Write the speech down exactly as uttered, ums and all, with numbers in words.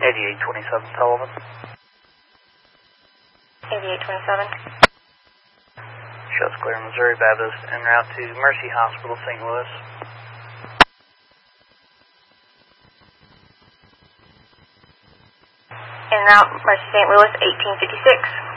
eighty-eight twenty-seven Sullivan. eighty-eight twenty-seven. Shows clear Missouri Baptist en route to Mercy Hospital, Saint Louis. En route, Mercy Saint Louis, eighteen fifty-six.